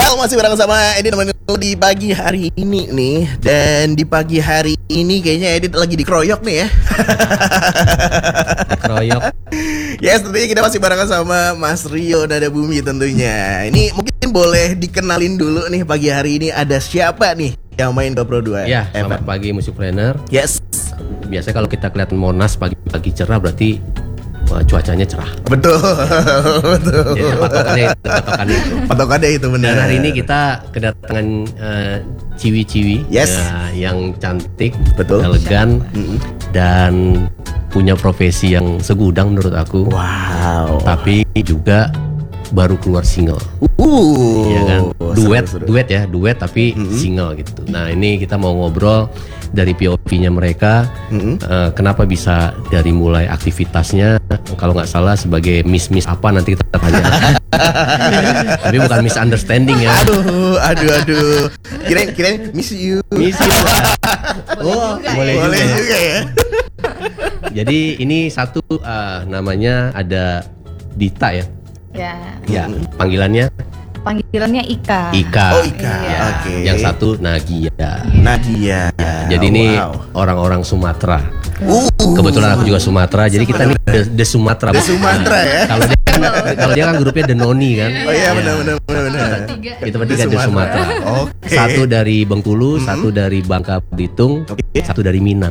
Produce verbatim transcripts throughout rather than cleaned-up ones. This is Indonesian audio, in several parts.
Well, masih bareng sama Edit nemenin lu di pagi hari ini nih. Dan di pagi hari ini kayaknya Edit lagi dikeroyok nih ya. Dikeroyok. Yes, tentunya kita masih bareng sama Mas Rio Nada Bumi tentunya. Ini mungkin boleh dikenalin dulu nih pagi hari ini ada siapa nih yang main dua puluh dua? Ya, selamat pagi Musikpreneur. Yes. Biasanya kalau kita kelihatan Monas pagi-pagi cerah berarti wah, cuacanya cerah. Betul, betul. Ya, patokannya itu, patokannya itu. Patokannya itu benar. Dan hari ini kita kedatangan uh, ciwi-ciwi yes. ya, yang cantik, betul, elegan, mm-hmm. dan punya profesi yang segudang menurut aku. Wow. Tapi juga baru keluar single. Uh, ya kan? Duet, seru, seru. duet ya, duet tapi mm-hmm. single gitu. Nah ini kita mau ngobrol dari P O V-nya mereka, mm-hmm. uh, kenapa bisa dari mulai aktivitasnya, kalau nggak salah sebagai miss-miss apa nanti kita tanya. Tapi bukan misunderstanding ya. Aduh, aduh, aduh. Kirain, kirain miss you. Miss you. Oh, boleh juga, boleh juga ya. Jadi ini satu uh, namanya ada Dita ya. Ya. Ya, panggilannya Panggilannya Ika. Ika. Oh, Ika. Iya. Oke. Okay. Yang satu Nagia. Nagia. Ya, jadi ini wow. orang-orang Sumatera. Uh. Kebetulan aku juga Sumatera. Jadi kita nih The, the Sumatera. The Sumatera ya. Kalau dia kan, kalau dia kan grupnya The Noni kan. Oh iya, benar benar benar benar. Kita bertiga The Sumatera. Oke. Satu dari Bengkulu, mm-hmm. satu dari Bangka Belitung, okay. satu dari Minang.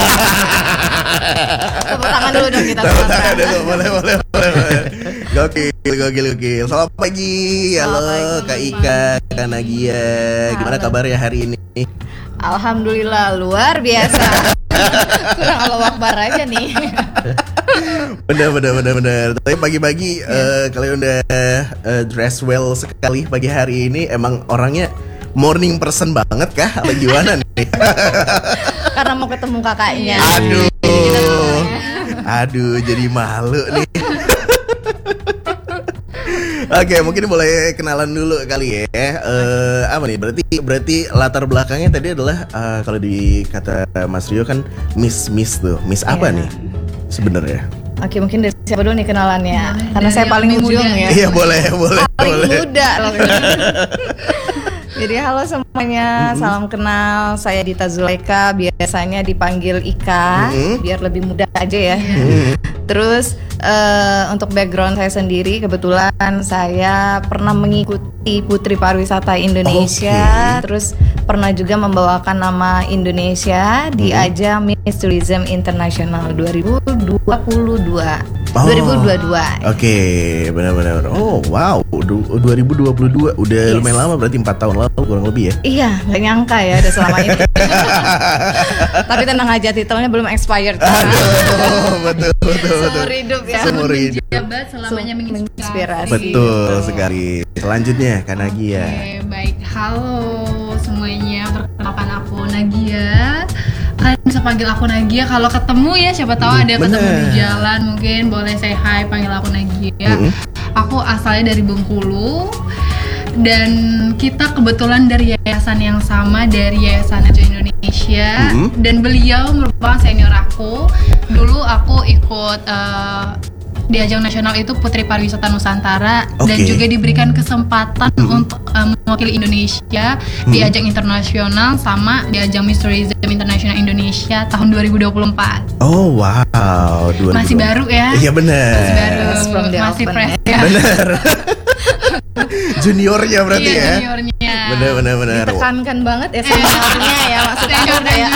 Tepuk tangan dulu dong kita. Tepuk tangan dulu, boleh boleh boleh. Gokil, gokil, gokil. Selamat pagi, halo Kak Ika, Kak Nagia. Gimana kabarnya hari ini? Alhamdulillah luar biasa. Kurang Allah Akbar aja nih. Bener bener bener bener. Tapi pagi-pagi yeah. uh, kalian udah uh, dress well sekali pagi hari ini. Emang orangnya morning person banget kah? Atau gimana nih? Karena mau ketemu kakaknya. Aduh, aduh jadi malu nih. Oke, okay, mungkin boleh kenalan dulu kali ya. Uh, apa nih? Berarti berarti latar belakangnya tadi adalah uh, kalau di kata Mas Rio kan Miss Miss tuh. Miss apa yeah. nih sebenarnya? Oke, mungkin dari siapa dulu nih kenalannya? Nah, karena saya paling ujung ya. Iya, boleh, boleh. Paling boleh. muda loh. Jadi halo semuanya, mm-hmm. salam kenal. Saya Dita Zulaika, biasanya dipanggil Ika, mm-hmm. biar lebih mudah aja ya. Mm-hmm. Terus uh, untuk background saya sendiri, kebetulan saya pernah mengikuti Putri Pariwisata Indonesia, okay. terus pernah juga membawakan nama Indonesia di mm-hmm. ajang Miss Tourism International dua ribu dua puluh dua. Oh, dua ribu dua puluh dua. Oke, okay, benar-benar. Oh, wow. dua ribu dua puluh dua udah yes. lumayan lama, berarti empat tahun lalu kurang lebih ya. Iya, nggak nyangka ya udah selama ini. Tapi tenang aja, titelnya belum expired. Aduh, betul betul betul. Seumur hidup ya. Seumur hidup. Menjabat selamanya menginspirasi. Betul sekali. Selanjutnya Kak Nagia. Oke, baik. Halo semuanya, perkenalkan aku Nagia. Kalian bisa panggil aku Nagia kalau ketemu ya, siapa tahu ada Bener. ketemu di jalan, mungkin boleh say hi, panggil aku Nagia. Mm-hmm. Aku asalnya dari Bengkulu dan kita kebetulan dari yayasan yang sama, dari Yayasan Ajo Indonesia. Mm-hmm. Dan beliau merupakan senior aku. Dulu aku ikut uh, di ajang nasional itu Putri Pariwisata Nusantara, okay. dan juga diberikan kesempatan mm-hmm. untuk um, mewakili Indonesia mm-hmm. di ajang internasional sama di ajang Miss Tourism International Indonesia tahun dua ribu dua puluh empat. Oh wow, dua ribu dua puluh. Masih baru ya? Iya benar. Masih baru, masih fresh ya. Benar. Juniornya berarti iya, ya. Juniornya. Benar benar benar. Ditekankan banget ya seniornya ya, maksudnya udah ya.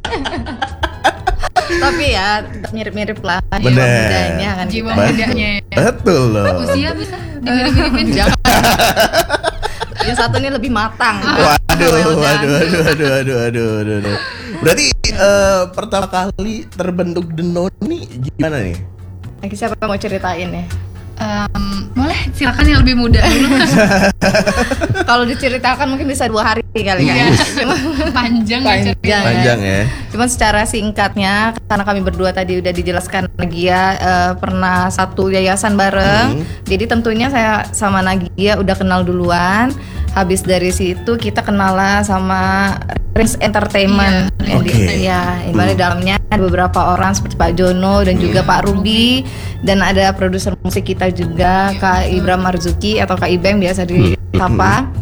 Tapi ya mirip-mirip lah. Bener. Jiwa mudanya kan. Jiwa kita. mudanya ya. Betul loh. Usia bisa dimirip-miripin. Jangan. Yang satu ini lebih matang. Waduh, waduh, waduh, waduh, waduh, waduh, waduh, waduh. Berarti uh, pertama kali terbentuk The Noni gimana nih? Lagi siapa mau ceritain ya? Um, boleh, silakan yang lebih muda dulu. Kalau diceritakan mungkin bisa dua hari kali kan. Iya, panjang, panjang, ya. Panjang ya. Cuman secara singkatnya, karena kami berdua tadi udah dijelaskan Nagia uh, pernah satu yayasan bareng. Hmm. Jadi tentunya saya sama Nagia udah kenal duluan. Habis dari situ kita kenal lah sama Prince Entertainment. Iya. Jadi Okay. ya, ibaratnya hmm. dalamnya ada beberapa orang seperti Pak Jono dan juga hmm. Pak Ruby, dan ada produser musik kita juga, Kak Ibram Marzuki atau Kak Ibeng biasa disapa.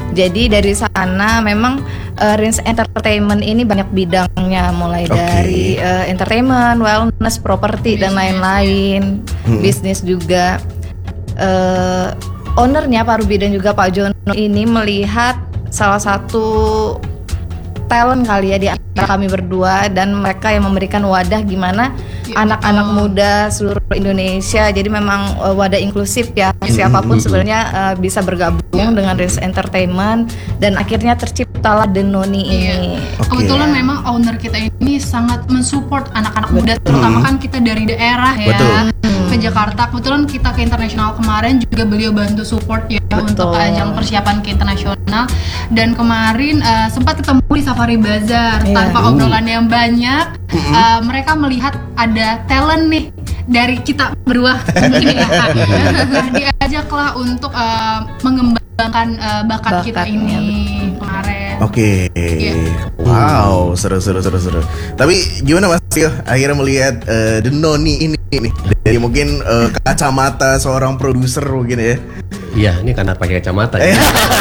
Jadi dari sana memang uh, Rins Entertainment ini banyak bidangnya, mulai Oke. dari uh, entertainment, wellness, properti dan lain-lain, Hmm. bisnis juga. Uh, ownernya Pak Ruby dan juga Pak Jono ini melihat salah satu talent kali ya di antara kami berdua, dan mereka yang memberikan wadah gimana Ya, anak-anak betul. muda seluruh Indonesia. Jadi memang uh, wadah inklusif ya, siapapun sebenarnya uh, bisa bergabung dengan Rins Entertainment, dan akhirnya terciptalah Denoni ini. Oke. Kebetulan memang owner kita ini sangat mensupport anak-anak muda, terutama kan kita dari daerah ya, Betul. ke Jakarta. Kebetulan kita ke internasional kemarin juga beliau bantu support ya untuk ajang persiapan ke internasional. Dan kemarin uh, sempat ketemu di Safari Bazaar. Iya. Tanpa obrolan yang banyak, uh, mereka melihat ada talent nih dari kita berdua mungkin ya. Nah, diajaklah untuk uh, mengembangkan uh, bakat kita Bakatnya, ini kemarin. Oke, Iya. wow, seru seru seru seru. Tapi gimana Mas Tio akhirnya melihat uh, Denoni ini nih dari mungkin uh, kacamata seorang produser mungkin ya? Iya, ini karena pakai kacamata ya.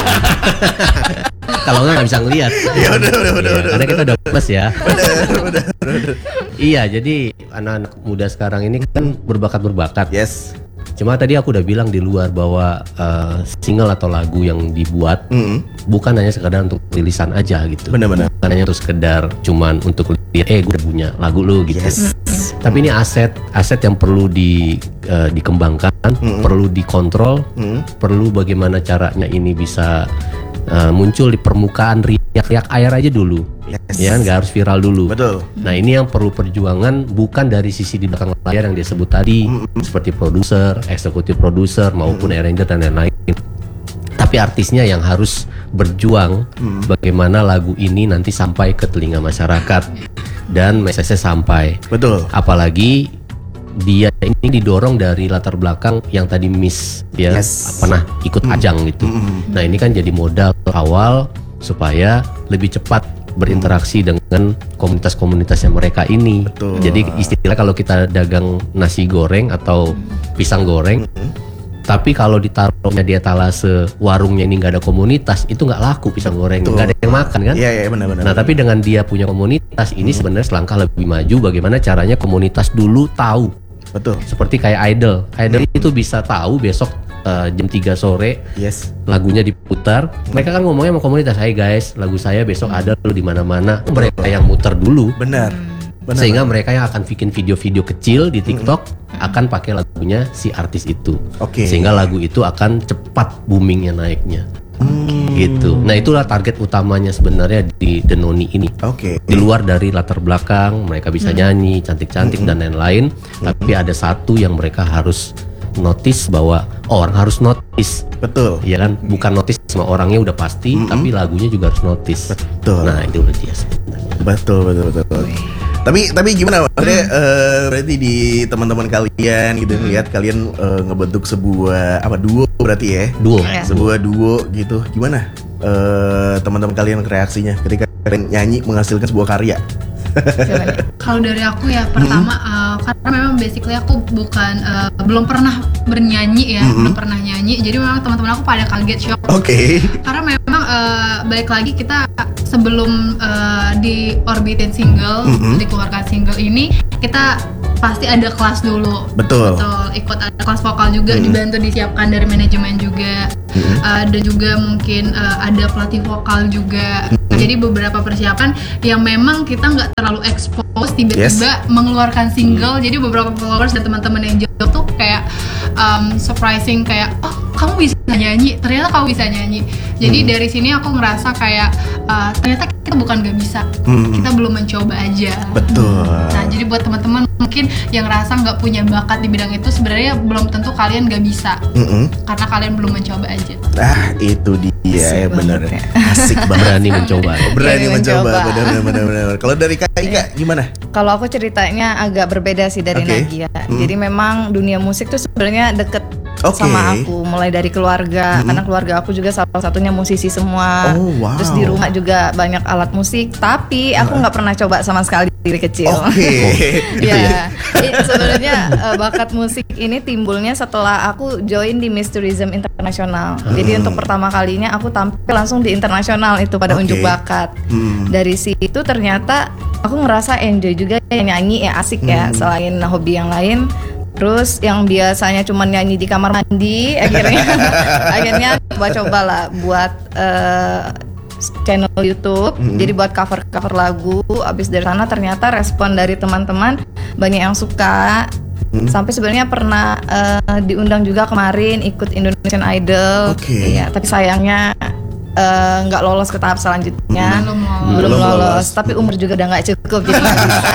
Kalau nggak nggak bisa ngelihat. Ya udah udah udah Iya, udah. karena kita udah plus ya. Udah udah udah. Iya, jadi anak-anak muda sekarang ini kan berbakat-berbakat. Yes. Cuma tadi aku udah bilang di luar bahwa uh, single atau lagu yang dibuat Mm. bukan hanya sekedar untuk rilisan aja gitu. Benar-benar. Bukan hanya untuk sekedar cuman untuk lihat eh gue udah punya lagu lu gitu. Yes. Tapi ini aset aset yang perlu di uh, dikembangkan, perlu dikontrol, Mm. perlu bagaimana caranya ini bisa uh, muncul di permukaan riak-riak air aja dulu. Yes. Ya, nggak harus viral dulu. Betul. Nah, ini yang perlu perjuangan bukan dari sisi di belakang layar yang dia sebut tadi, seperti produser, eksekutif produser maupun arranger dan lain-lain. Tapi artisnya yang harus berjuang bagaimana lagu ini nanti sampai ke telinga masyarakat dan message sampai. Betul. Apalagi dia ini didorong dari latar belakang yang tadi Miss ya Yes. pernah ikut ajang gitu. Nah, ini kan jadi modal awal supaya lebih cepat berinteraksi dengan komunitas-komunitasnya mereka ini. Betul. Jadi istilah kalau kita dagang nasi goreng atau pisang goreng, tapi kalau ditaruhnya di etalase warungnya ini nggak ada komunitas, itu nggak laku pisang goreng, Betul. nggak ada yang makan kan? Iya iya benar-benar. Nah, tapi dengan dia punya komunitas ini sebenarnya selangkah lebih maju. Bagaimana caranya komunitas dulu tahu, Betul. seperti kayak idol, idol itu bisa tahu besok uh, jam tiga sore Yes. lagunya diputar. Mereka kan ngomongnya sama komunitas, "Hai guys, lagu saya besok ada lo di mana-mana." Mereka yang muter dulu. Benar. Benar. Sehingga mereka yang akan bikin video-video kecil di TikTok akan pakai lagunya si artis itu. Oke. Sehingga lagu itu akan cepat boomingnya naiknya. Gitu. Nah, itulah target utamanya sebenarnya di Denoni ini. Oke. Di luar dari latar belakang, mereka bisa nyanyi, cantik-cantik dan lain-lain, tapi ada satu yang mereka harus notice bahwa oh, orang harus notice. Betul. Ya kan, bukan notice sama orangnya udah pasti, tapi lagunya juga harus notice. Betul. Nah, itu udah dia sebenarnya. Betul betul betul. Tapi tapi gimana maksudnya eh, berarti di teman-teman kalian gitu lihat kalian eh, ngebentuk sebuah apa duo berarti ya? Duo. Iya. Sebuah duo gitu. Gimana eh, teman-teman kalian reaksinya ketika kalian nyanyi menghasilkan sebuah karya? Coba nih. Kalau dari aku ya pertama uh, karena memang basically aku bukan uh, belum pernah bernyanyi ya, belum pernah nyanyi. Jadi memang teman-teman aku pada kaget shock. Oke. Karena memang uh, balik lagi kita sebelum uh, di orbitin single, dikeluarkan single ini kita pasti ada kelas dulu. Betul. Betul, ikut ada kelas vokal juga, dibantu disiapkan dari manajemen juga. Uh, dan juga mungkin uh, ada pelatih vokal juga. Jadi beberapa persiapan yang memang kita nggak terlalu expose, tiba-tiba mengeluarkan single. Jadi beberapa followers dan teman-teman yang jauh tuh kayak um, surprising, kayak oh kamu bisa nyanyi, ternyata kamu bisa nyanyi. Jadi dari sini aku ngerasa kayak uh, ternyata kita bukan gak bisa, kita belum mencoba aja. Betul. Nah, jadi buat teman-teman mungkin yang ngerasa nggak punya bakat di bidang itu, sebenarnya belum tentu kalian nggak bisa, Mm-mm. karena kalian belum mencoba aja. Ah itu dia ya benar. banget Asik banget. Berani mencoba. Berani Berani mencoba, mencoba. benar benar benar. Kalau dari Kak Ika gimana? Kalau aku ceritanya agak berbeda sih dari Oke. Nagia. Jadi memang dunia musik tuh sebenarnya deket Oke. sama aku, mulai dari keluarga, karena keluarga aku juga salah satunya musisi semua. Oh, wow. Terus di rumah juga banyak alat musik, tapi aku nggak pernah coba sama sekali dari kecil. Oke. Gitu ya. Ya, i- sebenarnya eh, bakat musik ini timbulnya setelah aku join di Miss Tourism Internasional. Jadi untuk pertama kalinya aku tampil langsung di internasional itu pada Oke. unjuk bakat. Hmm. Dari situ ternyata aku ngerasa enjoy juga ya nyanyi, ya asik ya, selain hobi yang lain. Terus yang biasanya cuma nyanyi di kamar mandi, akhirnya akhirnya coba-coba lah buat eh, channel YouTube. Jadi buat cover-cover lagu. Abis dari sana ternyata respon dari teman-teman banyak yang suka. Sampai sebenarnya pernah eh, diundang juga kemarin ikut Indonesian Idol. Oke. Iya, tapi sayangnya eh, nggak lolos ke tahap selanjutnya. Belum lolos. Belum Belum lolos. lolos. Tapi umur juga udah nggak cukup jadi nggak bisa.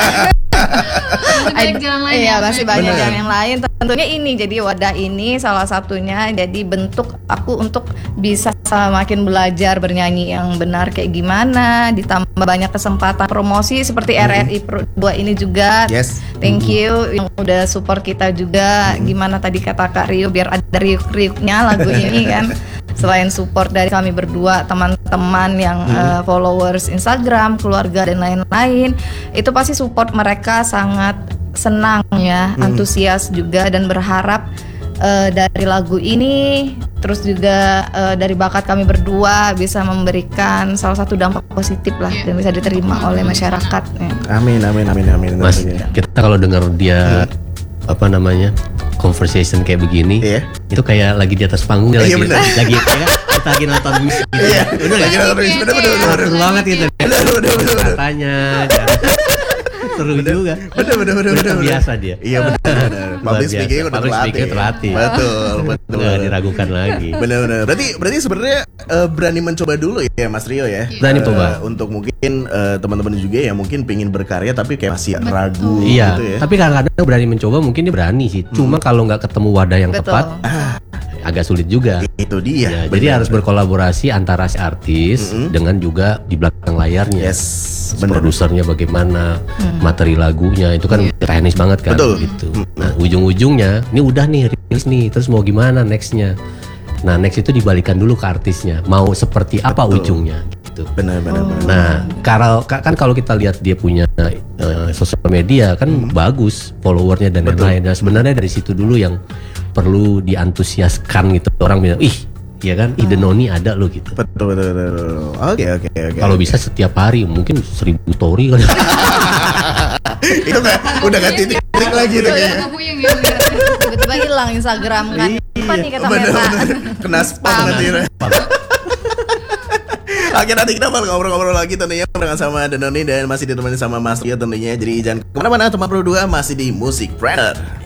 Masih banyak jalan lain Iya, ya, masih Beb? banyak Bener. jalan yang lain. Tentunya ini jadi wadah ini salah satunya. Jadi bentuk aku untuk bisa semakin belajar bernyanyi yang benar kayak gimana. Ditambah banyak kesempatan promosi seperti R R I Pro dua ini juga. Yes. Thank you yang udah support kita juga. Gimana tadi kata Kak Rio biar ada riuk-riuknya lagu ini kan. Selain support dari kami berdua, teman-teman yang eh, followers Instagram, keluarga dan lain-lain, itu pasti support mereka sangat senang ya, antusias juga dan berharap eh, dari lagu ini, terus juga eh, dari bakat kami berdua bisa memberikan salah satu dampak positif lah dan bisa diterima oleh masyarakat. Ya. Amin, amin, amin, amin. Mas, tentunya. kita kalau dengar dia apa namanya conversation kayak begini, Iya. itu kayak lagi di atas panggung, dia Iya, lagi bener. lagi ya kan? Kita lagi nonton musik gitu. Iya, Bener lagi nggak? nonton musik. Bener, bener, bener, Seru banget gitu. bener, bener, bener, bener. Katanya, kan? Seru juga. Bener, bener, bener, Udah bener, terbiasa bener. dia. Iya benar, benar. Luar Public biasa. speaking udah Public terlatih. speaking terlatih. Betul, betul. Nggak diragukan lagi. Benar, benar. Berarti, berarti sebenarnya eh, berani mencoba dulu ya, Mas Rio ya. Berani Eh, coba. Untuk mungkin eh, teman-teman juga yang mungkin pengen berkarya tapi kayak masih ragu Iya, gitu ya. tapi kadang-kadang berani mencoba mungkin dia berani sih. Cuma kalau nggak ketemu wadah yang Betul. tepat, agak sulit juga. Itu dia. Ya, benar. jadi harus berkolaborasi antara si artis dengan juga di belakang layarnya. Yes, benar. Produsernya bagaimana, materi lagunya itu kan teknis banget kan. Betul. Gitu. Nah ujung-ujungnya, ini udah nih rilis nih, terus mau gimana nextnya? Nah next itu dibalikan dulu ke artisnya, mau seperti apa ujungnya? Gitu. Benar, benar, benar. Nah, kalau ka- kan kalau kita lihat dia punya eh, sosial media kan bagus followernya dan lain-lain. Nah, sebenarnya dari situ dulu yang perlu diantusiaskan gitu. Orang bilang, ih, ya kan, ide Noni ada lo gitu. Betul, betul, betul. Oke, oke, oke. Kalau bisa setiap hari mungkin seribu story kali. itu nggak, udah nggak titik-titik lagi tuh kayaknya. Agak puyeng ya ngeliat. Tiba-tiba hilang Instagram kan. Apa nih kata Bener, Meta? bener. Kena spam nanti. Oke, nanti kita bakal ngobrol-ngobrol lagi tentunya dengan sama Denoni dan masih ditemani sama Mas Rio tentunya. Jadi jangan kemana-mana, teman berdua masih di Musik Planner.